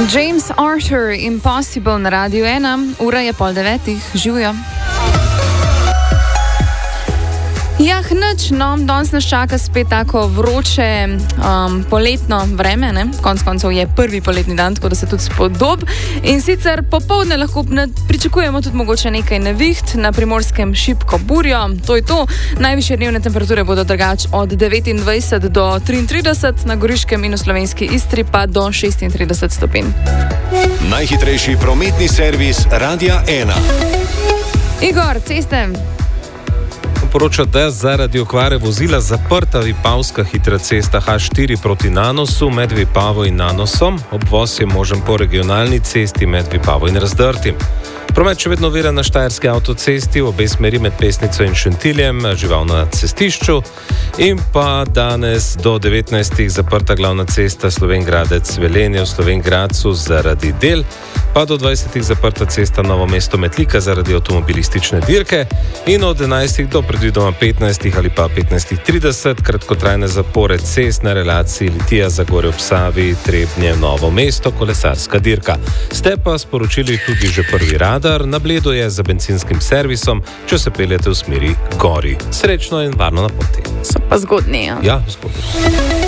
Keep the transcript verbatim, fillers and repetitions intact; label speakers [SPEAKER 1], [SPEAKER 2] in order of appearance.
[SPEAKER 1] James Arthur, Impossible na Radiu ena, ura je pol devetih, živijo. Jah, nič, no, danes nas čaka spet tako vroče um, poletno vreme, ne? Konc koncev je prvi poletni dan, tako da se tudi spodob. In sicer popoldne lahko pričakujemo tudi mogoče nekaj neviht, na Primorskem šibko burjo, to je to. Najvišje dnevne temperature bodo drugače od devetindvajset do triintrideset, na Goriškem in v slovenski Istri pa do šestintrideset stopinj.
[SPEAKER 2] Najhitrejši prometni servis Radia ena.
[SPEAKER 1] Igor, ceste.
[SPEAKER 3] Poroča, da je zaradi okvare vozila zaprta Vipavska hitra cesta ha štiri proti Nanosu med Vipavo in Nanosom. Obvoz je možen po regionalni cesti med Vipavo in Razdrtim. Promet še vedno ovira na Štajerski avtocesti v obe smeri med Pesnico in Šentiljem, žival na cestišču. In pa danes do devetnajstih zaprta glavna cesta Slovenj-Gradec-Velenje v Slovenj-Gradcu zaradi del, pa do dvajsetih zaprta cesta Novo mesto-Metlika zaradi avtomobilistične dirke in od enajstih do predvidoma petnajstih ali pa petnajstih trideset kratkotrajne zapore cest na relaciji Litija-Zagorje ob Savi, Trebnje-Novo mesto, kolesarska dirka. Ste pa sporočili tudi že prvi radar, na Bledu je za bencinskim servisom, če se peljete v smeri gori. Srečno in varno na poti.
[SPEAKER 1] So pa zgodni, ja.
[SPEAKER 3] Ja, zgodni.